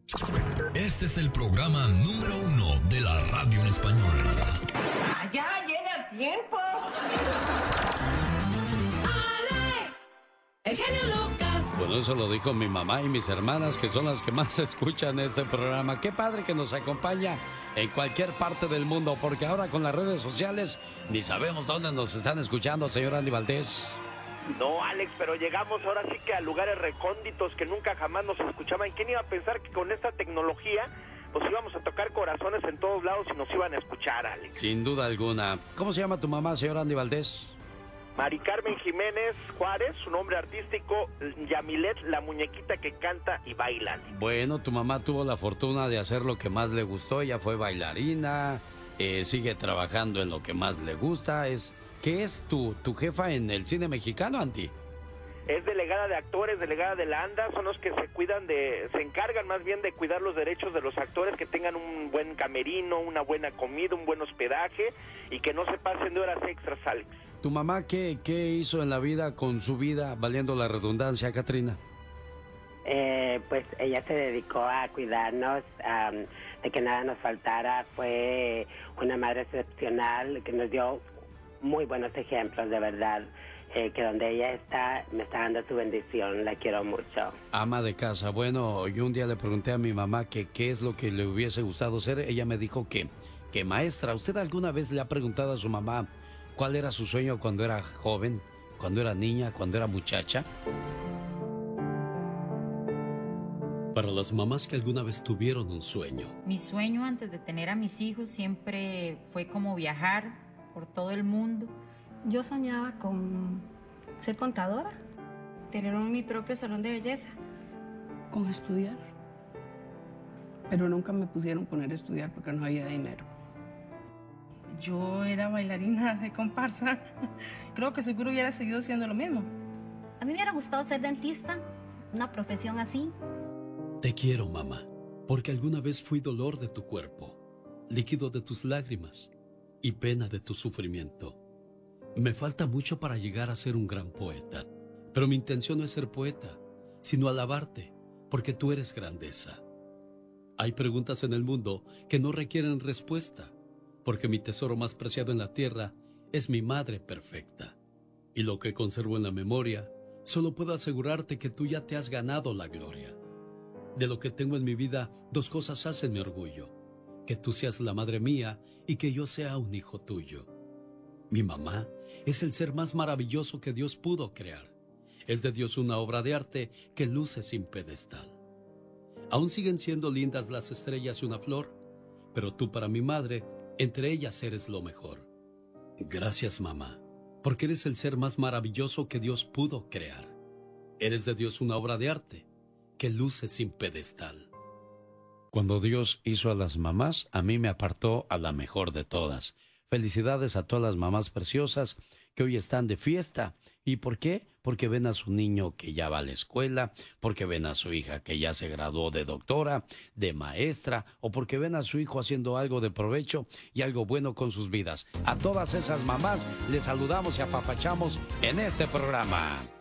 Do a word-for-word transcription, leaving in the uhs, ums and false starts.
Este es el programa número uno de la radio en español. ¡Ya llega el tiempo! ¡Alex! ¡El genio Lucas! Bueno, eso lo dijo mi mamá y mis hermanas, que son las que más escuchan este programa. Qué padre que nos acompaña en cualquier parte del mundo, porque ahora con las redes sociales ni sabemos dónde nos están escuchando, señor Andy Valdés. No, Alex, pero llegamos ahora sí que a lugares recónditos que nunca jamás nos escuchaban. ¿Quién iba a pensar que con esta tecnología pues íbamos a tocar corazones en todos lados y nos iban a escuchar, Alex? Sin duda alguna. ¿Cómo se llama tu mamá, señor Andy Valdés? Mari Carmen Jiménez Juárez, su nombre artístico, Yamilet, la muñequita que canta y baila. Bueno, tu mamá tuvo la fortuna de hacer lo que más le gustó. Ella fue bailarina, eh, sigue trabajando en lo que más le gusta. Es, ¿qué es tu, tu jefa en el cine mexicano, Andy? Es delegada de actores, delegada de la ANDA, son los que se cuidan de, se encargan más bien de cuidar los derechos de los actores, que tengan un buen camerino, una buena comida, un buen hospedaje y que no se pasen de horas extras, Alex. ¿Tu mamá qué, qué hizo en la vida con su vida, valiendo la redundancia, Katrina? Eh, pues ella se dedicó a cuidarnos, um, de que nada nos faltara. Fue una madre excepcional que nos dio muy buenos ejemplos, de verdad. Eh, que donde ella está, me está dando su bendición, la quiero mucho. Ama de casa. Bueno, yo un día le pregunté a mi mamá que qué es lo que le hubiese gustado ser. Ella me dijo que, que maestra. ¿Usted alguna vez le ha preguntado a su mamá cuál era su sueño cuando era joven, cuando era niña, cuando era muchacha? Para las mamás que alguna vez tuvieron un sueño. Mi sueño antes de tener a mis hijos siempre fue como viajar por todo el mundo. Yo soñaba con ser contadora, tener mi propio salón de belleza. Con estudiar. Pero nunca me pusieron poner a estudiar porque no había dinero. Yo era bailarina de comparsa. Creo que seguro hubiera seguido siendo lo mismo. A mí me hubiera gustado ser dentista, una profesión así. Te quiero, mamá, porque alguna vez fui dolor de tu cuerpo, líquido de tus lágrimas y pena de tu sufrimiento. Me falta mucho para llegar a ser un gran poeta, pero mi intención no es ser poeta, sino alabarte, porque tú eres grandeza. Hay preguntas en el mundo que no requieren respuesta, porque mi tesoro más preciado en la tierra es mi madre perfecta. Y lo que conservo en la memoria, solo puedo asegurarte que tú ya te has ganado la gloria. De lo que tengo en mi vida, dos cosas hacen mi orgullo: que tú seas la madre mía y que yo sea un hijo tuyo. Mi mamá es el ser más maravilloso que Dios pudo crear. Es de Dios una obra de arte que luce sin pedestal. Aún siguen siendo lindas las estrellas y una flor, pero tú para mi madre, entre ellas eres lo mejor. Gracias, mamá, porque eres el ser más maravilloso que Dios pudo crear. Eres de Dios una obra de arte que luce sin pedestal. Cuando Dios hizo a las mamás, a mí me apartó a la mejor de todas. Felicidades a todas las mamás preciosas que hoy están de fiesta. ¿Y por qué? Porque ven a su niño que ya va a la escuela, porque ven a su hija que ya se graduó de doctora, de maestra, o porque ven a su hijo haciendo algo de provecho y algo bueno con sus vidas. A todas esas mamás les saludamos y apapachamos en este programa.